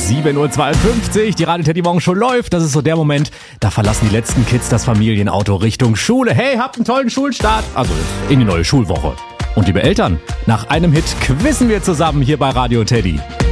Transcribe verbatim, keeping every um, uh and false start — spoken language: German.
sieben Uhr zweiundfünfzig, die Radio Teddy Morgen Show läuft. Das ist so der Moment, da verlassen die letzten Kids das Familienauto Richtung Schule. Hey, habt einen tollen Schulstart. Also in die neue Schulwoche. Und liebe Eltern, nach einem Hit quizzen wir zusammen hier bei Radio Teddy.